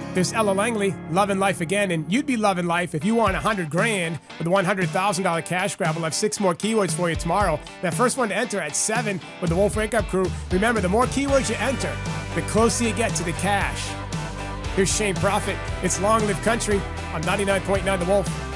There's Ella Langley, loving life again, and you'd be loving life if you won 100 grand with the $100,000 cash grab. We'll have 6 more keywords for you tomorrow. That first one to enter at 7 with the Wolf Wake Up Crew. Remember, the more keywords you enter, the closer you get to the cash. Here's Shane Prophet. It's Long Live Country on 99.9 The Wolf.